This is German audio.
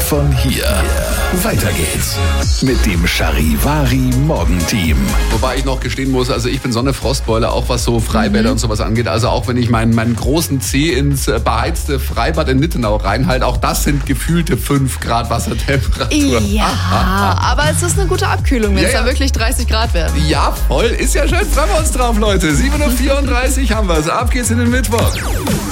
von hier. Weiter geht's mit dem Charivari Morgenteam. Wobei ich noch gestehen muss, also ich bin so eine Frostbeule, auch was so Freibäder und sowas angeht. Also auch wenn ich meinen großen Zeh ins beheizte Freibad in Nittenau reinhalte, auch das sind gefühlte 5 Grad Wassertemperatur. Ja, aber es ist eine gute Abkühlung, wenn es da wirklich 30 Grad werden. Ja, voll. Ist ja schön. Freuen wir uns drauf, Leute. 7:34 Uhr haben wir es. Ab geht's in den Mittwoch.